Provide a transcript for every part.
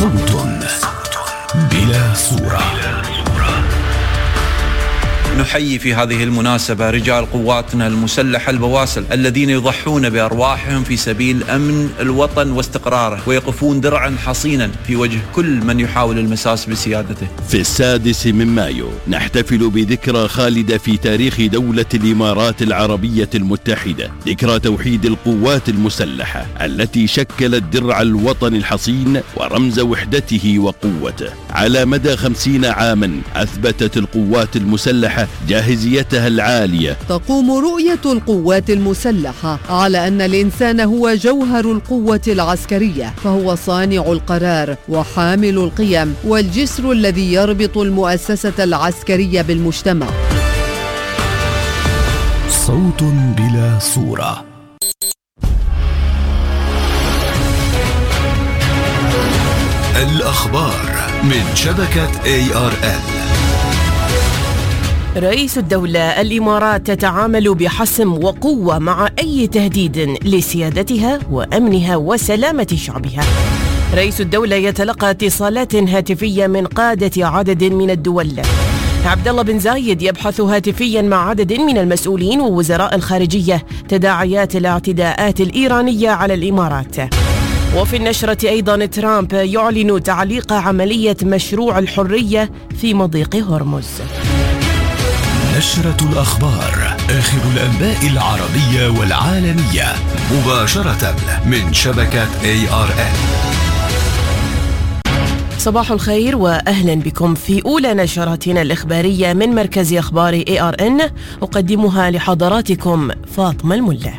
صوت بلا صورة. نحيي في هذه المناسبة رجال قواتنا المسلحة البواسل الذين يضحون بأرواحهم في سبيل أمن الوطن واستقراره، ويقفون درعا حصينا في وجه كل من يحاول المساس بسيادته. في 6 مايو نحتفل بذكرى خالدة في تاريخ دولة الإمارات العربية المتحدة، ذكرى توحيد القوات المسلحة التي شكلت درع الوطن الحصين ورمز وحدته وقوته. على مدى 50 عاما أثبتت القوات المسلحة جاهزيتها العالية. تقوم رؤية القوات المسلحة على أن الإنسان هو جوهر القوة العسكرية، فهو صانع القرار وحامل القيم والجسر الذي يربط المؤسسة العسكرية بالمجتمع. صوت بلا صورة. الأخبار من شبكة ARN. رئيس الدولة الإمارات تتعامل بحسم وقوة مع أي تهديد لسيادتها وأمنها وسلامة شعبها. رئيس الدولة يتلقى اتصالات هاتفية من قادة عدد من الدول. عبد الله بن زايد يبحث هاتفيا مع عدد من المسؤولين ووزراء الخارجية تداعيات الاعتداءات الإيرانية على الإمارات. وفي النشرة أيضا ترامب يعلن تعليق عملية مشروع الحرية في مضيق هرمز. نشرة الأخبار، آخر الأنباء العربية والعالمية مباشرة من شبكة ARN. صباح الخير وأهلا بكم في أولى نشراتنا الإخبارية من مركز أخبار ARN، أقدمها لحضراتكم فاطمة الملا.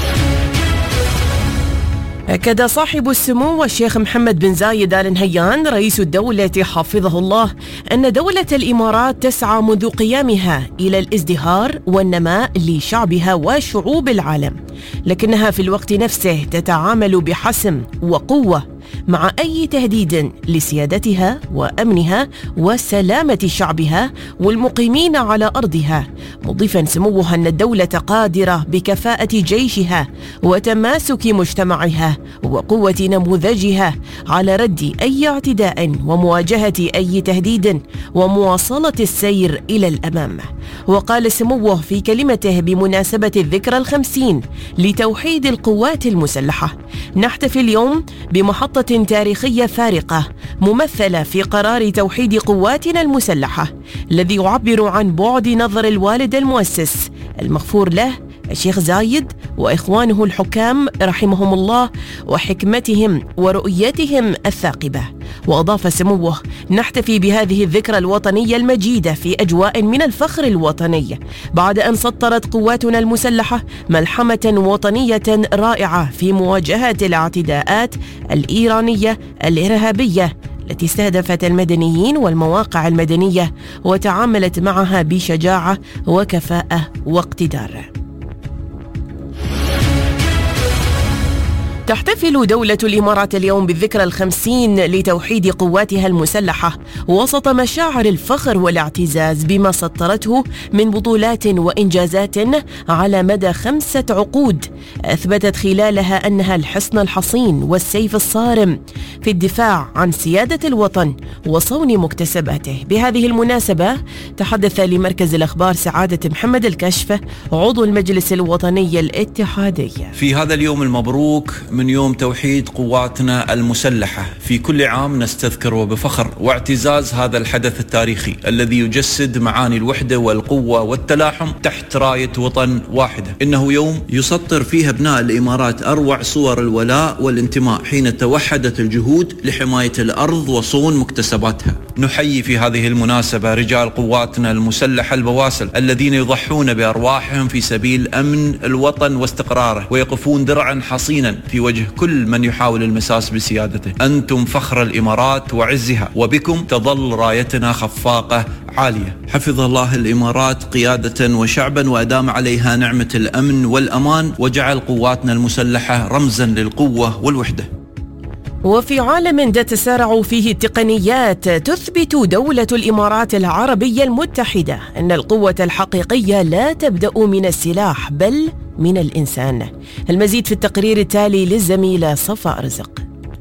أكد صاحب السمو الشيخ محمد بن زايد آل نهيان رئيس الدولة حفظه الله أن دولة الإمارات تسعى منذ قيامها إلى الازدهار والنماء لشعبها وشعوب العالم، لكنها في الوقت نفسه تتعامل بحسم وقوة مع أي تهديد لسيادتها وأمنها وسلامة شعبها والمقيمين على أرضها، مضيفا سموه أن الدولة قادرة بكفاءة جيشها وتماسك مجتمعها وقوة نموذجها على رد أي اعتداء ومواجهة أي تهديد ومواصلة السير إلى الأمام. وقال سموه في كلمته بمناسبة الذكرى 50 لتوحيد القوات المسلحة: نحتفل اليوم بمحطة تاريخية فارقة ممثلة في قرار توحيد قواتنا المسلحة الذي يعبر عن بعد نظر الوالد المؤسس المغفور له الشيخ زايد وإخوانه الحكام رحمهم الله وحكمتهم ورؤيتهم الثاقبة. وأضاف سموه: نحتفي بهذه الذكرى الوطنية المجيدة في أجواء من الفخر الوطني بعد أن سطرت قواتنا المسلحة ملحمة وطنية رائعة في مواجهة الاعتداءات الإيرانية الإرهابية التي استهدفت المدنيين والمواقع المدنية وتعاملت معها بشجاعة وكفاءة واقتدار. تحتفل دولة الإمارات اليوم بالذكرى 50 لتوحيد قواتها المسلحة وسط مشاعر الفخر والاعتزاز بما سطرته من بطولات وإنجازات على مدى 5 عقود أثبتت خلالها أنها الحصن الحصين والسيف الصارم في الدفاع عن سيادة الوطن وصون مكتسباته. بهذه المناسبة تحدث لمركز الأخبار سعادة محمد الكشف عضو المجلس الوطني الاتحادي. في هذا اليوم المبروك من يوم توحيد قواتنا المسلحة، في كل عام نستذكر وبفخر واعتزاز هذا الحدث التاريخي الذي يجسد معاني الوحدة والقوة والتلاحم تحت راية وطن واحدة. إنه يوم يسطر فيه أبناء الإمارات أروع صور الولاء والانتماء حين توحدت الجهود لحماية الأرض وصون مكتسباتها. نحيي في هذه المناسبة رجال قواتنا المسلحة البواسل الذين يضحون بأرواحهم في سبيل أمن الوطن واستقراره، ويقفون درعا حصينا في وجه كل من يحاول المساس بسيادته. أنتم فخر الإمارات وعزها، وبكم تظل رايتنا خفاقة عالية. حفظ الله الإمارات قيادة وشعبا وأدام عليها نعمة الأمن والأمان، وجعل قواتنا المسلحة رمزا للقوة والوحدة. وفي عالم تتسارع فيه التقنيات تثبت دولة الإمارات العربية المتحدة أن القوة الحقيقية لا تبدأ من السلاح بل من الإنسان. المزيد في التقرير التالي للزميلة صفاء رزق.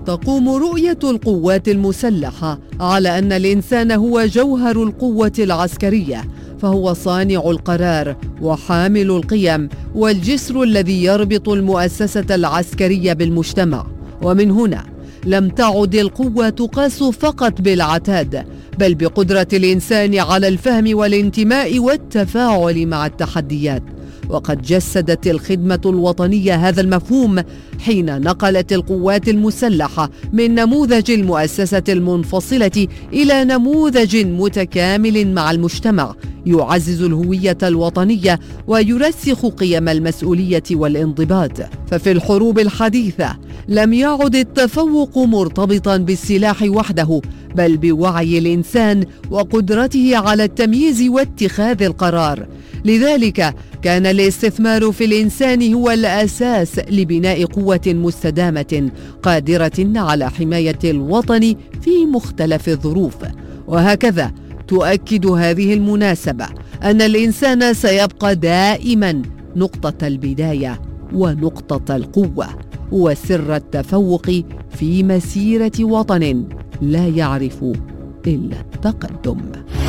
تقوم رؤية القوات المسلحة على أن الإنسان هو جوهر القوة العسكرية، فهو صانع القرار وحامل القيم والجسر الذي يربط المؤسسة العسكرية بالمجتمع. ومن هنا لم تعد القوة تقاس فقط بالعتاد، بل بقدرة الإنسان على الفهم والانتماء والتفاعل مع التحديات. وقد جسدت الخدمة الوطنية هذا المفهوم حين نقلت القوات المسلحة من نموذج المؤسسة المنفصلة إلى نموذج متكامل مع المجتمع، يعزز الهوية الوطنية ويرسخ قيم المسؤولية والانضباط. ففي الحروب الحديثة لم يعد التفوق مرتبطا بالسلاح وحده، بل بوعي الإنسان وقدرته على التمييز واتخاذ القرار. لذلك كان الاستثمار في الإنسان هو الأساس لبناء قوة مستدامة قادرة على حماية الوطن في مختلف الظروف. وهكذا تؤكد هذه المناسبة أن الإنسان سيبقى دائما نقطة البداية ونقطة القوة وسر التفوق في مسيرة وطن لا يعرف إلا التقدم.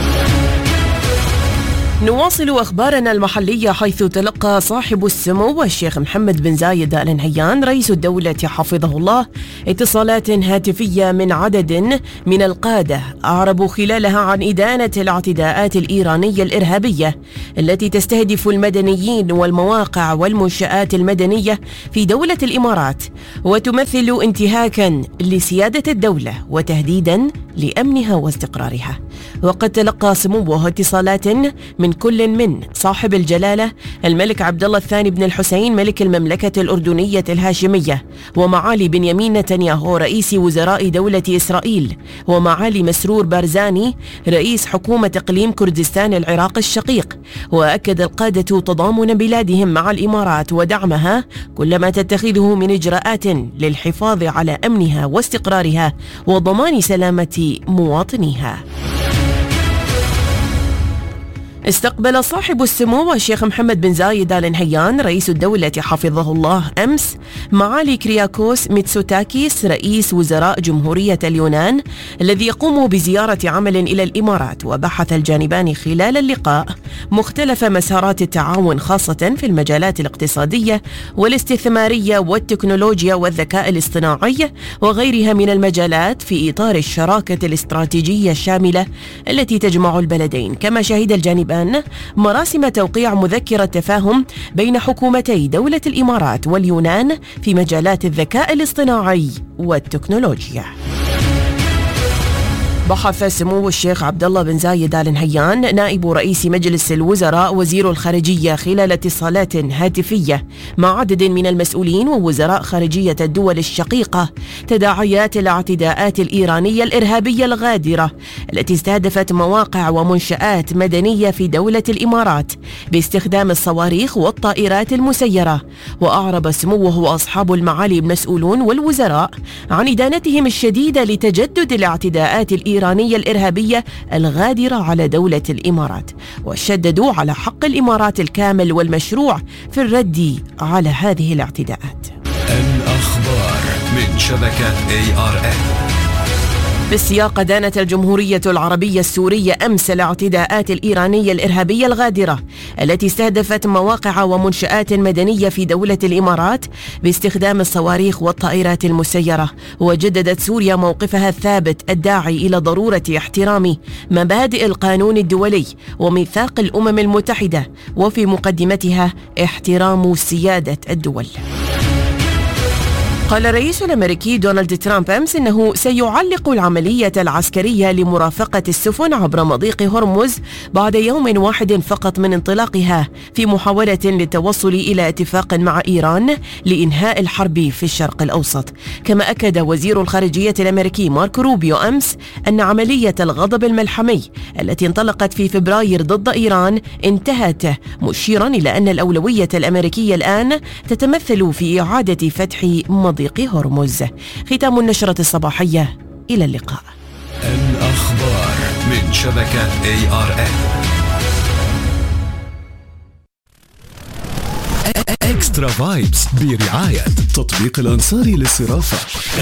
نواصل أخبارنا المحلية، حيث تلقى صاحب السمو الشيخ محمد بن زايد آل نهيان رئيس الدولة حفظه الله اتصالات هاتفية من عدد من القادة أعربوا خلالها عن إدانة الاعتداءات الإيرانية الإرهابية التي تستهدف المدنيين والمواقع والمنشآت المدنية في دولة الإمارات، وتمثل انتهاكا لسيادة الدولة وتهديدا لأمنها واستقرارها. وقد تلقى سموه اتصالات من كل من صاحب الجلالة الملك عبد الله الثاني بن الحسين ملك المملكة الأردنية الهاشمية، ومعالي بنيامين نتنياهو رئيس وزراء دولة إسرائيل، ومعالي مسرور بارزاني رئيس حكومة إقليم كردستان العراق الشقيق. وأكد القادة تضامن بلادهم مع الإمارات ودعمها كلما تتخذه من إجراءات للحفاظ على أمنها واستقرارها وضمان سلامة مواطنيها. استقبل صاحب السمو الشيخ محمد بن زايد آل نهيان رئيس الدولة حفظه الله أمس معالي كرياكوس ميتسوتاكيس رئيس وزراء جمهورية اليونان الذي يقوم بزيارة عمل إلى الإمارات. وبحث الجانبان خلال اللقاء مختلف مسارات التعاون، خاصة في المجالات الاقتصادية والاستثمارية والتكنولوجيا والذكاء الاصطناعي وغيرها من المجالات في إطار الشراكة الاستراتيجية الشاملة التي تجمع البلدين. كما شهد الجانبان مراسم توقيع مذكرة تفاهم بين حكومتي دولة الإمارات واليونان في مجالات الذكاء الاصطناعي والتكنولوجيا. بحث سمو الشيخ عبد الله بن زايد آل نهيان نائب رئيس مجلس الوزراء وزير الخارجية خلال اتصالات هاتفية مع عدد من المسؤولين ووزراء خارجية الدول الشقيقة تداعيات الاعتداءات الإيرانية الإرهابية الغادرة التي استهدفت مواقع ومنشآت مدنية في دولة الإمارات باستخدام الصواريخ والطائرات المسيرة. وأعرب سموه وأصحاب المعالي المسؤولون والوزراء عن إدانتهم الشديدة لتجدد الاعتداءات الإيرانية الإرهابية الغادرة على دولة الإمارات، وشددوا على حق الإمارات الكامل والمشروع في الرد على هذه الاعتداءات. الأخبار من شبكة ARN. بالسياق دانت الجمهورية العربية السورية أمس الاعتداءات الإيرانية الإرهابية الغادرة التي استهدفت مواقع ومنشآت مدنية في دولة الإمارات باستخدام الصواريخ والطائرات المسيرة. وجددت سوريا موقفها الثابت الداعي إلى ضرورة احترام مبادئ القانون الدولي وميثاق الأمم المتحدة، وفي مقدمتها احترام سيادة الدول. قال الرئيس الأمريكي دونالد ترامب أمس إنه سيعلق العملية العسكرية لمرافقة السفن عبر مضيق هرمز بعد يوم واحد فقط من انطلاقها في محاولة للتوصل إلى اتفاق مع إيران لإنهاء الحرب في الشرق الأوسط. كما أكد وزير الخارجية الأمريكي ماركو روبيو أمس أن عملية الغضب الملحمي التي انطلقت في فبراير ضد إيران انتهت، مشيرا إلى أن الأولوية الأمريكية الآن تتمثل في إعادة فتح مضيق هرمز. ختام النشرة الصباحية، إلى اللقاء. الأخبار من شبكة ARN. إكسترا فايبس برعاية تطبيق الأنصاري للصرافة.